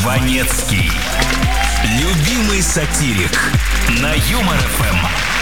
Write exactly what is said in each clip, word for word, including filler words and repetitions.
Жванецкий. Любимый сатирик на Юмор эф эм.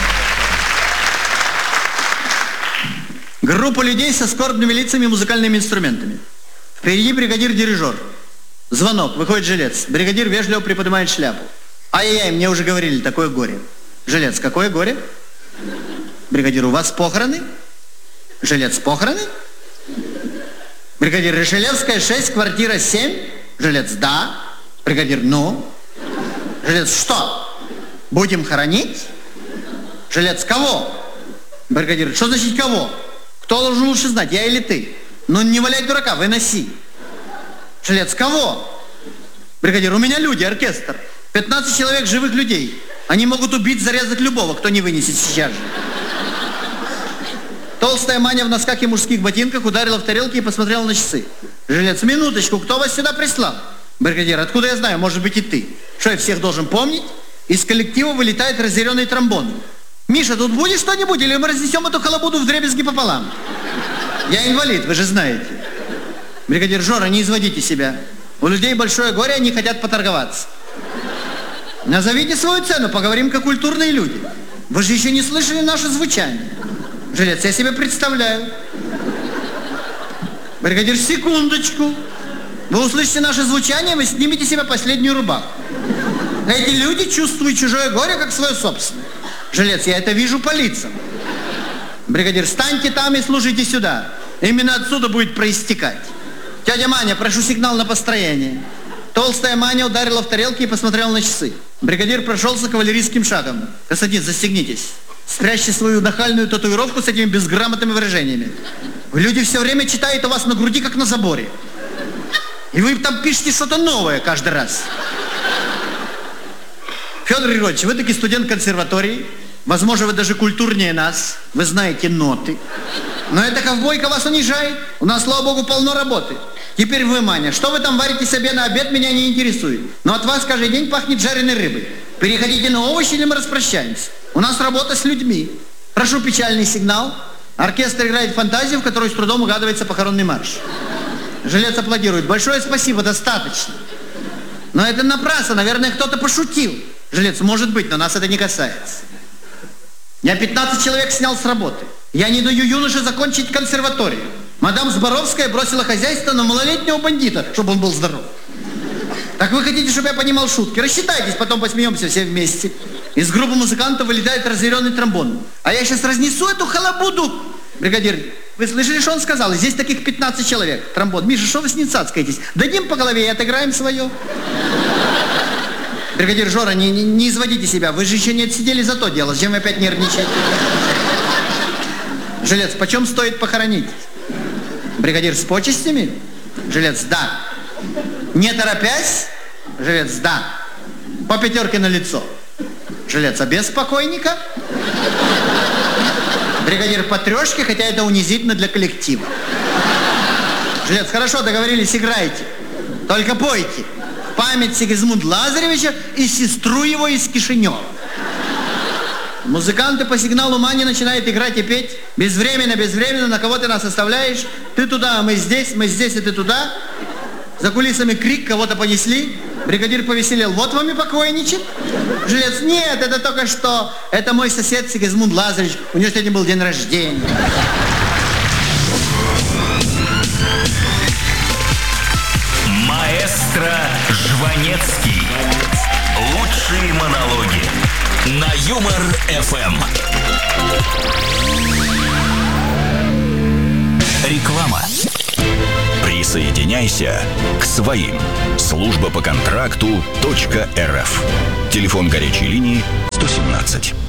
Группа людей со скорбными лицами и музыкальными инструментами. Впереди бригадир-дирижер. Звонок, выходит жилец. Бригадир вежливо приподнимает шляпу. Ай-яй-яй, мне уже говорили, такое горе. Жилец, какое горе? Бригадир, у вас похороны? Жилец, похороны? Бригадир, Решелевская, шесть, квартира семь. Жилец, да. Бригадир, ну? Жилец, что? Будем хоронить? Жилец, кого? Бригадир, что значит кого? Кто должен лучше знать, я или ты? Ну не валяй дурака, выноси. Жилец, кого? Бригадир, у меня люди, оркестр. пятнадцать человек живых людей. Они могут убить, зарезать любого, кто не вынесет сейчас же. Толстая Маня в носках и мужских ботинках ударила в тарелки и посмотрела на часы. Жилец, минуточку, кто вас сюда прислал? Бригадир, откуда я знаю, может быть и ты. Что, я всех должен помнить? Из коллектива вылетает разъяренный тромбон. Миша, тут будет что-нибудь, или мы разнесем эту халабуду вдребезги пополам? Я инвалид, вы же знаете. Бригадир, Жора, не изводите себя. У людей большое горе, они хотят поторговаться. Назовите свою цену, поговорим как культурные люди. Вы же еще не слышали наше звучание. Жилец, я себе представляю. Бригадир, секундочку. Вы услышите наше звучание, вы снимете себе последнюю рубаху. Эти люди чувствуют чужое горе, как свое собственное. Жилец, я это вижу по лицам. Бригадир, встаньте там и слушайте сюда. Именно отсюда будет проистекать. Тетя Маня, прошу сигнал на построение. Толстая Маня ударила в тарелки и посмотрела на часы. Бригадир прошелся кавалерийским шагом. Касатин, застегнитесь. Спрячьте свою нахальную татуировку с этими безграмотными выражениями. Люди все время читают у вас на груди, как на заборе. И вы там пишете что-то новое каждый раз. Федор Григорьевич, вы таки студент консерватории. Возможно, вы даже культурнее нас. Вы знаете ноты. Но эта ковбойка вас унижает. У нас, слава богу, полно работы. Теперь вы, Маня, что вы там варите себе на обед, меня не интересует. Но от вас каждый день пахнет жареной рыбой. Переходите на овощи, или мы распрощаемся. У нас работа с людьми. Прошу печальный сигнал. Оркестр играет фантазию, в которой с трудом угадывается похоронный марш. Жилец аплодирует. Большое спасибо, достаточно. Но это напрасно, наверное, кто-то пошутил. Жилец, может быть, но нас это не касается. Я пятнадцать человек снял с работы. Я не даю юноше закончить консерваторию. Мадам Зборовская бросила хозяйство на малолетнего бандита, чтобы он был здоров. Так вы хотите, чтобы я понимал шутки? Рассчитайтесь, потом посмеемся все вместе. Из группы музыкантов вылетает разъяренный тромбон. А я сейчас разнесу эту халабуду. Бригадир, вы слышали, что он сказал? Здесь таких пятнадцать человек. Тромбон. Миша, что вы с ним цацкаетесь? Дадим по голове и отыграем свое. Бригадир, Жора, не, не, не изводите себя. Вы же еще не отсидели за то дело. Зачем вы опять нервничаете? Жилец, почем стоит похоронить? Бригадир, с почестями? Жилец, да. Не торопясь? Жилец, да. По пятерке на лицо. Жилец, а без покойника? Бригадир, по трешке, хотя это унизительно для коллектива. Жилец, хорошо, договорились, играйте. Только пойте. Память Сигизмунда Лазаревича и сестру его из Кишинева. Музыканты по сигналу Мани начинают играть и петь. Безвременно, безвременно, на кого ты нас оставляешь? Ты туда, а мы здесь, мы здесь, и ты туда. За кулисами крик, кого-то понесли. Бригадир повеселел. Вот вам и покойничек. Жилец, нет, это только что. Это мой сосед Сигизмунд Лазаревич. У него сегодня был день рождения. Маэстро Жванецкий. Лучшие монологи на Юмор эф эм. Реклама. Присоединяйся к своим. Служба по контракту .рф. Телефон горячей линии сто семнадцать.